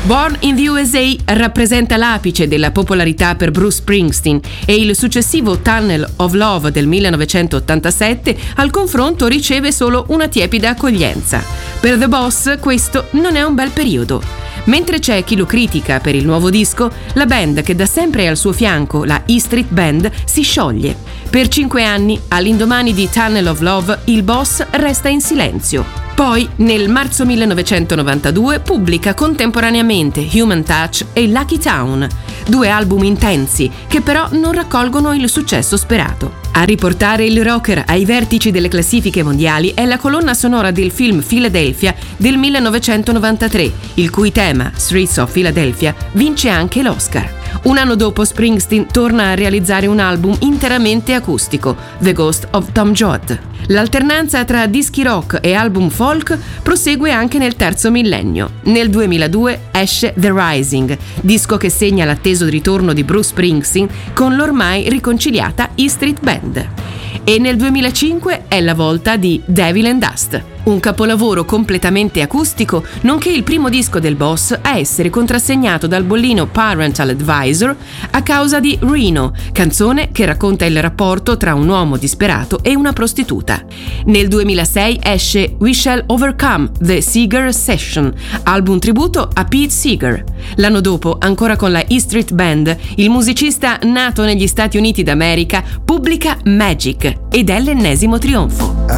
Born in the USA rappresenta l'apice della popolarità per Bruce Springsteen e il successivo Tunnel of Love del 1987 al confronto riceve solo una tiepida accoglienza. Per The Boss questo non è un bel periodo. Mentre c'è chi lo critica per il nuovo disco, la band che da sempre è al suo fianco, la E Street Band, si scioglie. Per 5 anni, all'indomani di Tunnel of Love, il boss resta in silenzio. Poi, nel marzo 1992, pubblica contemporaneamente Human Touch e Lucky Town, 2 album intensi che però non raccolgono il successo sperato. A riportare il rocker ai vertici delle classifiche mondiali è la colonna sonora del film Philadelphia del 1993, il cui tema, Streets of Philadelphia, vince anche l'Oscar. Un anno dopo Springsteen torna a realizzare un album interamente acustico, The Ghost of Tom Joad. L'alternanza tra dischi rock e album folk prosegue anche nel terzo millennio. Nel 2002 esce The Rising, disco che segna l'atteso ritorno di Bruce Springsteen con l'ormai riconciliata E Street Band. E nel 2005 è la volta di Devil and Dust, un capolavoro completamente acustico, nonché il primo disco del boss a essere contrassegnato dal bollino Parental Advisor a causa di Reno, canzone che racconta il rapporto tra un uomo disperato e una prostituta. Nel 2006 esce We Shall Overcome, The Seeger Session, album tributo a Pete Seeger. L'anno dopo, ancora con la E Street Band, il musicista nato negli Stati Uniti d'America pubblica Magic ed è l'ennesimo trionfo.